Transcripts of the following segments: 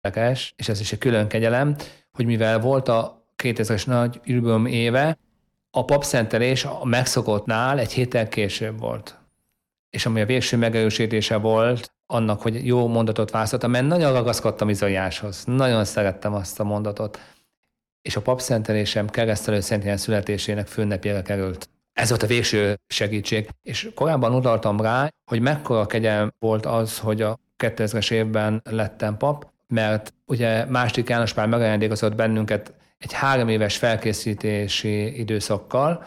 érdekes, és ez is egy külön kegyelem, hogy mivel volt a 2000-es nagy űrből éve, a papszentelés a megszokottnál egy héttel később volt. És ami a végső megerősítése volt annak, hogy jó mondatot választottam, mert nagyon ragaszkodtam Izaiáshoz. Nagyon szerettem azt a mondatot. És a papszentelésem keresztelő Szent születésének főnapjára került. Ez volt a végső segítség. És korábban utaltam rá, hogy mekkora kegyelem volt az, hogy a 2000-es évben lettem pap, mert ugye második János Pál megajándékozott bennünket egy 3 éves felkészítési időszakkal.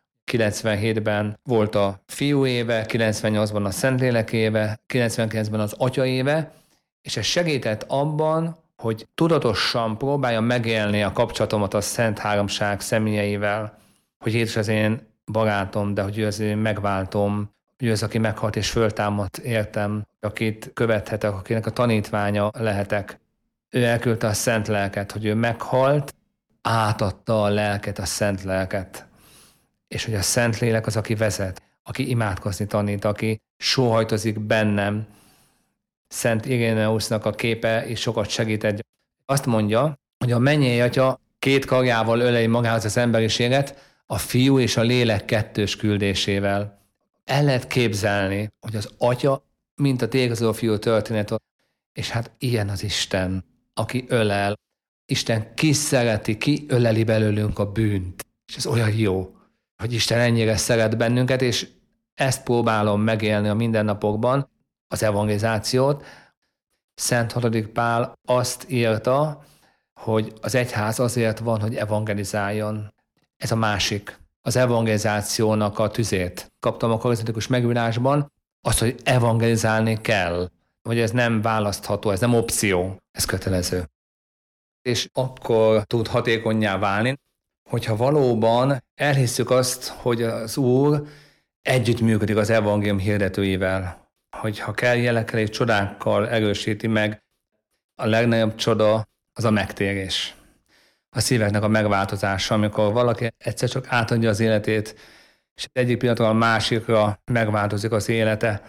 97-ben volt a fiú éve, 98-ban a Szentlélek éve, 99-ben az Atya éve, és ez segített abban, hogy tudatosan próbálja megélni a kapcsolatomat a Szent Háromság személyeivel, hogy Jézus az én barátom, de hogy ő az én megváltom, ő az, aki meghalt és föltámadt értem, akit követhetek, akinek a tanítványa lehetek. Ő elküldte a Szent Lelket, hogy ő meghalt, átadta a lelket, a Szent Lelket. És hogy a Szentlélek az, aki vezet, aki imádkozni tanít, aki sóhajtozik bennem. Szent Iréneusnak a képe is sokat segített. Azt mondja, hogy a mennyei Atya 2 karjával öleli magához az emberiséget, a Fiú és a Lélek kettős küldésével. El lehet képzelni, hogy az Atya, mint a térkező fiú történet, és hát ilyen az Isten, aki ölel. Isten ki szereti, ki öleli belőlünk a bűnt. És ez olyan jó, hogy Isten ennyire szeret bennünket, és ezt próbálom megélni a mindennapokban, az evangelizációt. Szent 6. Pál azt írta, hogy az egyház azért van, hogy evangelizáljon. Ez a másik. Az evangelizációnak a tüzét. Kaptam a karizmatikus megújulásban azt, hogy evangelizálni kell. Hogy ez nem választható, ez nem opció, ez kötelező. És akkor tud hatékonnyá válni, hogyha valóban elhisszük azt, hogy az Úr együttműködik az evangélium hirdetőivel, hogyha kell jelekkel és csodákkal erősíti meg, a legnagyobb csoda az a megtérés. A szíveknek a megváltozása, amikor valaki egyszer csak átadja az életét, és egyik pillanatról a másikra megváltozik az élete.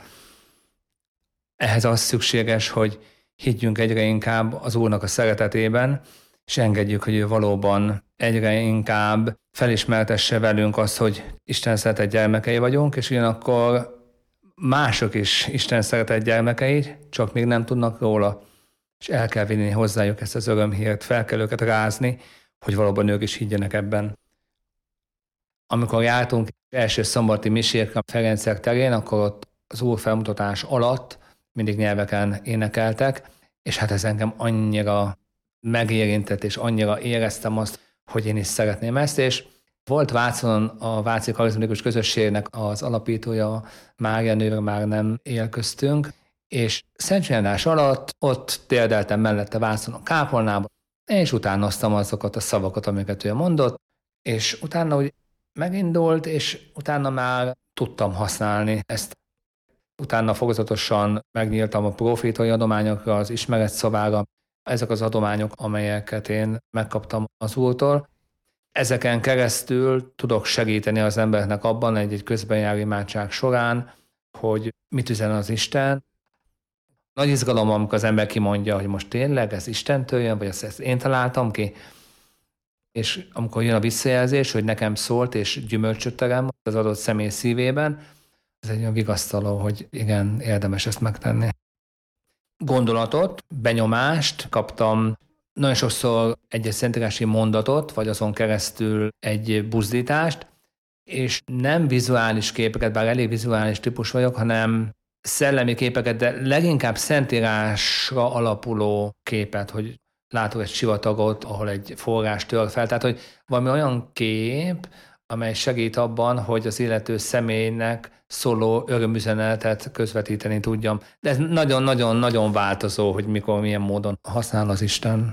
Ehhez az szükséges, hogy higgyünk egyre inkább az Úrnak a szeretetében, és engedjük, hogy ő valóban egyre inkább felismertesse velünk azt, hogy Isten szeretett gyermekei vagyunk, és ugyanakkor mások is Isten szeretett gyermekei, csak még nem tudnak róla, és el kell vinni hozzájuk ezt az örömhírt, fel kell őket rázni, hogy valóban ők is higgyenek ebben. Amikor jártunk első szombati misékre a Ferencek terén, akkor ott az Úr felmutatás alatt mindig nyelveken énekeltek, és hát ez engem annyira megérintett, és annyira éreztem azt, hogy én is szeretném ezt, és volt Vácon a Váci Karizmatikus Közösségnek az alapítója, Mária nőre már nem él köztünk, és szentségjárdás alatt ott térdeltem mellette Vácon a kápolnában, és utánoztam azokat a szavakat, amiket ő mondott, és utána úgy megindult, és utána már tudtam használni ezt. Utána fokozatosan megnyíltam a profétai adományokra, az ismeret szavára. Ezek az adományok, amelyeket én megkaptam az Úrtól. Ezeken keresztül tudok segíteni az embernek abban egy közbenjáró imádság során, hogy mit üzen az Isten. Nagy izgalom, amikor az ember kimondja, hogy most tényleg ez Istentől jön, vagy ezt én találtam ki. És amikor jön a visszajelzés, hogy nekem szólt és gyümölcsöt terem az adott személy szívében, ez egy olyan vigasztaló, hogy igen, érdemes ezt megtenni. Gondolatot, benyomást kaptam, nagyon sokszor egy szentírási mondatot, vagy azon keresztül egy buzdítást, és nem vizuális képeket, bár elég vizuális típus vagyok, hanem szellemi képeket, de leginkább szentírásra alapuló képet, hogy látok egy sivatagot, ahol egy forrás tör fel. Tehát, hogy valami olyan kép, amely segít abban, hogy az illető személynek szóló örömüzenetet közvetíteni tudjam. De ez nagyon-nagyon-nagyon változó, hogy mikor, milyen módon használ az Isten.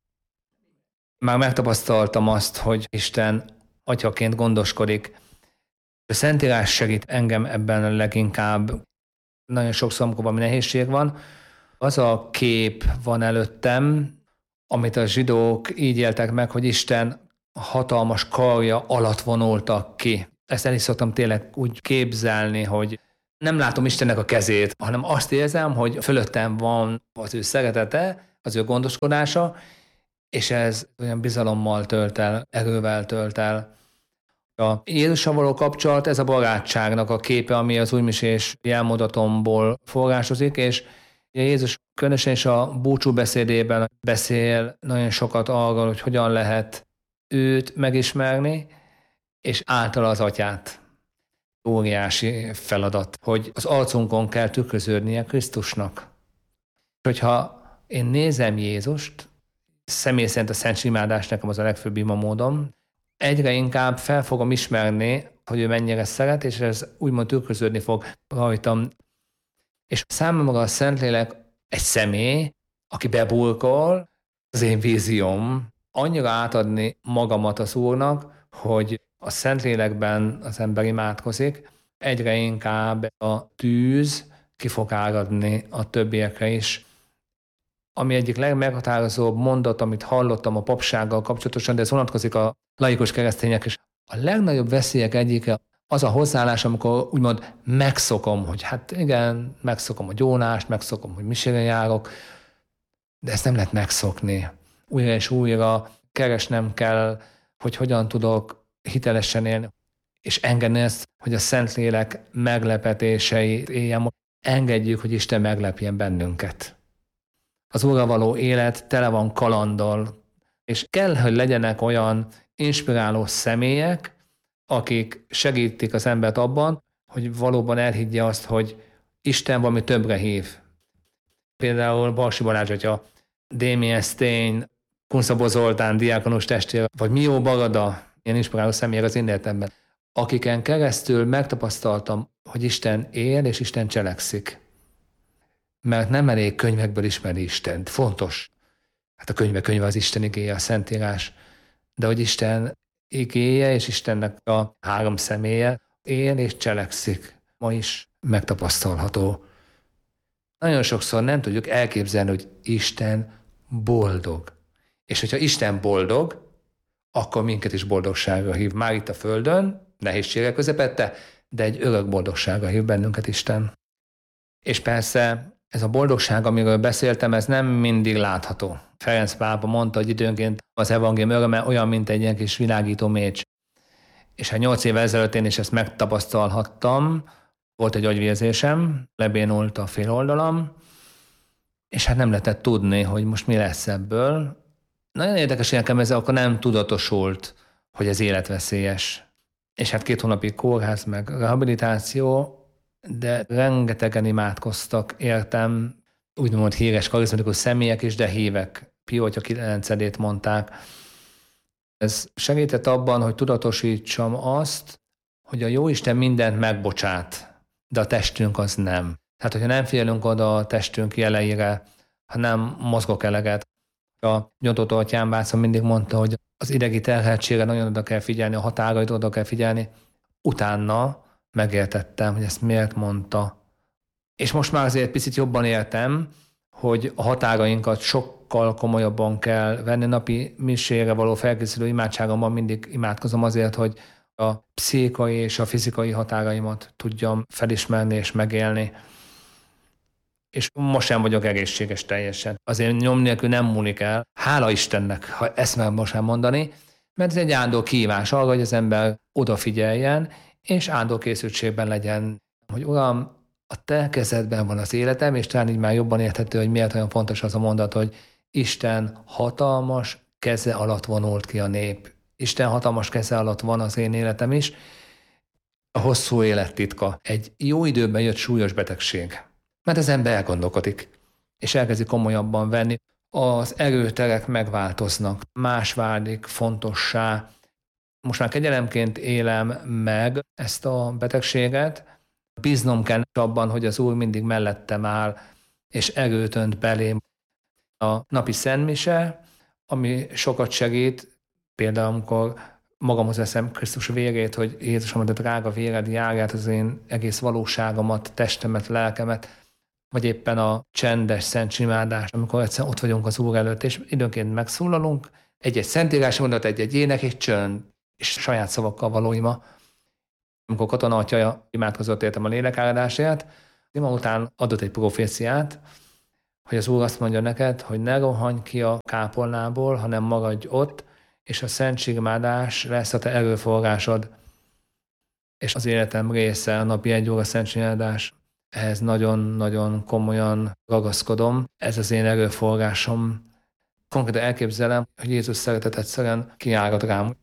Már megtapasztaltam azt, hogy Isten atyaként gondoskodik. A Szentírás segít engem ebben leginkább. Nagyon sokszor, amikor valami nehézség van, az a kép van előttem, amit a zsidók így éltek meg, hogy Isten hatalmas karja alatt vonultak ki. Ezt el is szoktam tényleg úgy képzelni, hogy nem látom Istennek a kezét, hanem azt érzem, hogy fölöttem van az ő szeretete, az ő gondoskodása, és ez olyan bizalommal tölt el, erővel tölt el. A Jézussal való kapcsolat, ez a barátságnak a képe, ami az újmisés jelmondatomból forrásozik, és Jézus különösen is a búcsú beszédében beszél nagyon sokat arról, hogy hogyan lehet őt megismerni, és általa az atyát. Óriási feladat, hogy az arcunkon kell tükröződnie Krisztusnak. Hogyha én nézem Jézust, személy szerint a szent imádás nekem az a legfőbb imamódom, egyre inkább fel fogom ismerni, hogy ő mennyire szeret, és ez úgymond tükröződni fog rajtam. És számomra a Szentlélek egy személy, aki beburkol, az én vízióm, annyira átadni magamat az Úrnak, hogy a Szentlélekben az ember imádkozik, egyre inkább a tűz ki fog áradni a többiekre is. Ami egyik legmeghatározóbb mondat, amit hallottam a papsággal kapcsolatosan, de ez vonatkozik a laikus keresztények is. A legnagyobb veszélyek egyike az a hozzáállás, amikor úgymond megszokom, hogy hát igen, megszokom a gyónást, megszokom, hogy misére járok, de ezt nem lehet megszokni. Újra és újra keresnem kell, hogy hogyan tudok hitelesen élni, és engedni ezt, hogy a Szentlélek meglepetéseit éljem, engedjük, hogy Isten meglepjen bennünket. Az Úrral való élet tele van kalanddal, és kell, hogy legyenek olyan inspiráló személyek, akik segítik az embert abban, hogy valóban elhiggye azt, hogy Isten valami többre hív. Például Balsi Balázs atya, Damien Stein, Kunszabó Zoltán, diákonus testvér, vagy Mió Barada, ilyen inspiráló személyek az én életemben, akiken keresztül megtapasztaltam, hogy Isten él és Isten cselekszik. Mert nem elég könyvekből ismerni Istent. Fontos. Hát a könyve az Isten igéje, a Szentírás. De hogy Isten igéje és Istennek a három személye él és cselekszik. Ma is megtapasztalható. Nagyon sokszor nem tudjuk elképzelni, hogy Isten boldog. És hogyha Isten boldog, akkor minket is boldogságra hív. Már itt a Földön, nehézségek közepette, de egy örök boldogságra hív bennünket Isten. És persze ez a boldogság, amiről beszéltem, ez nem mindig látható. Ferenc pápa mondta, hogy időnként az evangélium öröme olyan, mint egy ilyen kis világító mécs. És hát 8 évvel ezelőtt én is ezt megtapasztalhattam. Volt egy agyvérzésem, lebénult a féloldalam, és hát nem lehetett tudni, hogy most mi lesz ebből. Nagyon érdekes, hogy nekem ez akkor nem tudatosult, hogy ez életveszélyes. És hát 2 hónapig kórház, meg rehabilitáció, de rengetegen imádkoztak, értem, úgymond híres, karizmatikus személyek is, de hívek. Pio Atya 9-ét mondták. Ez segített abban, hogy tudatosítsam azt, hogy a Jóisten mindent megbocsát, de a testünk az nem. Tehát, hogyha nem figyelünk oda a testünk jeleire, ha nem mozgok eleget. A Nyomtotó atyám bácsa mindig mondta, hogy az idegi terheltségre nagyon oda kell figyelni, a határaitra oda kell figyelni. Utána megértettem, hogy ezt miért mondta. És most már azért picit jobban értem, hogy a határainkat sokkal komolyabban kell venni. Napi misére való felkészülő imádságomban mindig imádkozom azért, hogy a pszichikai és a fizikai határaimat tudjam felismerni és megélni. És most sem vagyok egészséges teljesen. Azért nyom nélkül nem múlik el. Hála Istennek, ha ezt már most sem mondani, mert ez egy áldó kívás arra, hogy az ember odafigyeljen, és áldó készültségben legyen, hogy Uram, a te kezedben van az életem, és talán így már jobban érthető, hogy miért olyan fontos az a mondat, hogy Isten hatalmas keze alatt vonult ki a nép. Isten hatalmas keze alatt van az én életem is. A hosszú élet titka. Egy jó időben jött súlyos betegség. Mert az ember elgondolkodik, és elkezdi komolyabban venni. Az erőterek megváltoznak, más válik fontossá. Most már kegyelemként élem meg ezt a betegséget. Bíznom kell abban, hogy az Úr mindig mellettem áll, és erőt önt belém. A napi szentmise, ami sokat segít, például amikor magamhoz eszem Krisztus vérét, hogy Jézus, a drága véred járját az én egész valóságomat, testemet, lelkemet, vagy éppen a csendes szent imádás, amikor egyszer ott vagyunk az Úr előtt, és időnként megszólalunk, egy-egy szentírás mondat, egy-egy ének, egy csönd, és saját szavakkal való ima. Amikor Katona atya imádkozott értem a lélek áldását, ima után adott egy proféciát, hogy az Úr azt mondja neked, hogy ne rohanj ki a kápolnából, hanem maradj ott, és a szentségimádás lesz a te erőforrásod. És az életem része a napi 1 óra szentségimádás. Ehhez nagyon-nagyon komolyan ragaszkodom. Ez az én erőforrásom. Konkrétan elképzelem, hogy Jézus szeretet egyszerűen kiárad rám.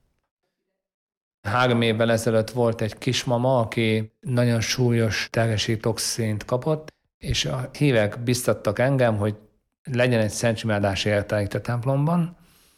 3 évvel ezelőtt volt egy kismama, aki nagyon súlyos terhességtoxint kapott, és a hívek biztattak engem, hogy legyen egy szentségimádás érte itt a templomban,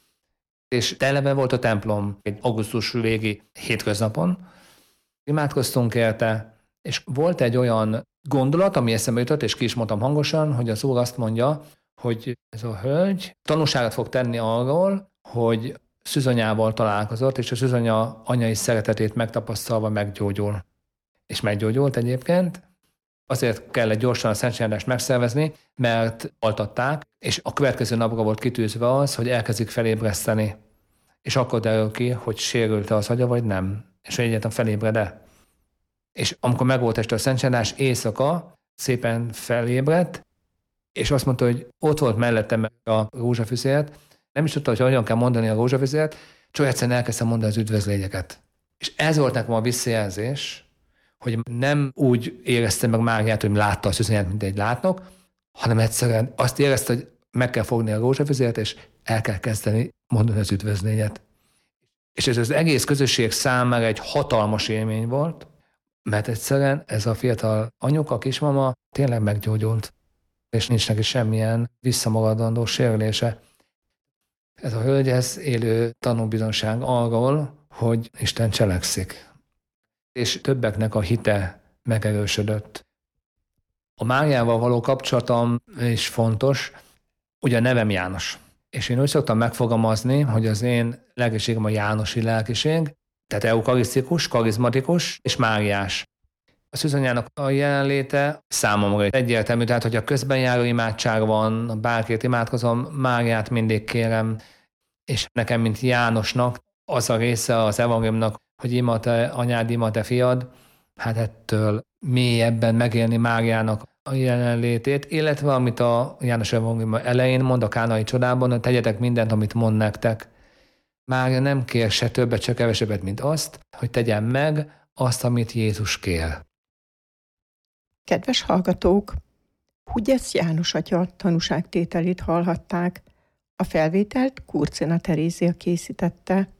és televe volt a templom egy augusztus végi hétköznapon. Imádkoztunk érte, és volt egy olyan gondolat, ami eszembe jutott, és ki is mondtam hangosan, hogy az Úr azt mondja, hogy ez a hölgy tanúságot fog tenni arról, hogy szűzanyával találkozott, és a szűzanya anyai szeretetét megtapasztalva meggyógyul. És meggyógyult egyébként. Azért kellett gyorsan a szentségimádást megszervezni, mert altatták, és a következő napra volt kitűzve az, hogy elkezdik felébreszteni. És akkor derül ki, hogy sérült-e az agya, vagy nem. És hogy egyáltalán felébred-e. És amikor megvolt este a szentségimádás, éjszaka szépen felébredt, és azt mondta, hogy ott volt mellettem a rózsafüzért, nem is tudta, hogy hogyan kell mondani a rózsafüzért, csak egyszerűen elkezdtem mondani az üdvözlégyeket. És ez volt nekem a visszajelzés, hogy nem úgy éreztem meg Máriát, hogy látta a szűzanyát, mint egy látnok, hanem egyszerűen azt érezte, hogy meg kell fogni a rózsafüzért, és el kell kezdeni mondani az üdvözlényet. És ez az egész közösség számára egy hatalmas élmény volt, mert egyszerűen ez a fiatal anyuka, kismama tényleg meggyógyult, és nincs neki semmilyen visszamaradandó sérülése. Ez a hölgy, ez élő tanúbizonyság arról, hogy Isten cselekszik. És többeknek a hite megerősödött. A Máriával való kapcsolatom is fontos, ugye a nevem János. És én úgy szoktam megfogalmazni, hogy az én lelkiségem a jánosi lelkiség, tehát eukarisztikus, karizmatikus és máriás. A szűzanyának a jelenléte számomra egyértelmű, tehát hogy a közben járó imádság van, bárkit imádkozom, Máriát mindig kérem, és nekem, mint Jánosnak, az a része az evangéliumnak, hogy ima te anyád, ima te fiad, hát ettől mélyebben megélni Máriának a jelenlétét, illetve amit a János evangélium elején mond a kánai csodában, hogy tegyetek mindent, amit mond nektek. Mária nem kér se többet, se kevesebbet, mint azt, hogy tegyen meg azt, amit Jézus kér. Kedves hallgatók, Hugyesz János atya tanúságtételét hallhatták. A felvételt Kurcina Terézia készítette.